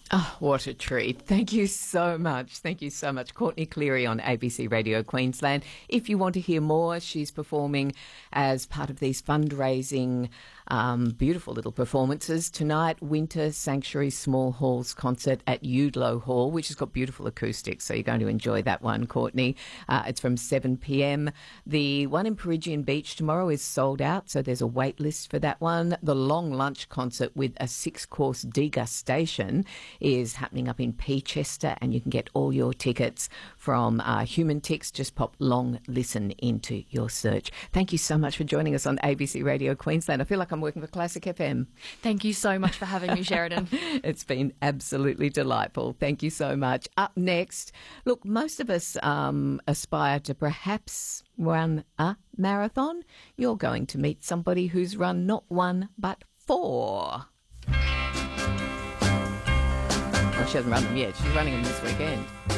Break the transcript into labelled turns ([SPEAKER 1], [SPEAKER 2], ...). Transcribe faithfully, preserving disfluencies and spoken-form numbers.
[SPEAKER 1] Oh, what a treat. Thank you so much. Thank you so much. Courtney Cleary on A B C Radio Queensland. If you want to hear more, she's performing as part of these fundraising, um, beautiful little performances. Tonight, Winter Sanctuary Small Halls concert at Udlow Hall, which has got beautiful acoustics, so you're going to enjoy that one, Courtney. Uh, it's from seven p.m. The one in Peregian Beach tomorrow is sold out, so there's a wait list for that one. The long lunch concert with a six-course degustation is happening up in Peachester, and you can get all your tickets from uh, Human Tix. Just pop Long Listen into your search. Thank you so much for joining us on A B C Radio Queensland. I feel like I'm working for Classic F M.
[SPEAKER 2] Thank you so much for having me, Sheridan.
[SPEAKER 1] It's been absolutely delightful. Thank you so much. Up next, look, most of us um, aspire to perhaps run a marathon. You're going to meet somebody who's run not one but four. Well, she hasn't run them yet. She's running them this weekend.